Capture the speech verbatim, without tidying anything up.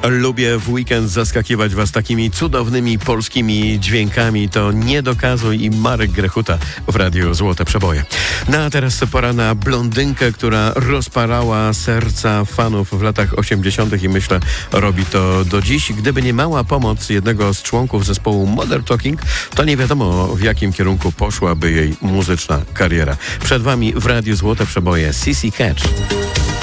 Lubię w weekend zaskakiwać was takimi cudownymi polskimi dźwiękami. To Nie dokazuj i Marek Grechuta w Radiu Złote Przeboje. No a teraz pora na blondynkę, która rozparała serca fanów w latach osiemdziesiątych i myślę, robi to do dziś. Gdyby nie mała pomoc jednego z członków zespołu Modern Talking, to nie wiadomo, w jakim kierunku poszłaby jej muzyczna kariera. Przed wami w Radiu Złote Przeboje Sissy Catch.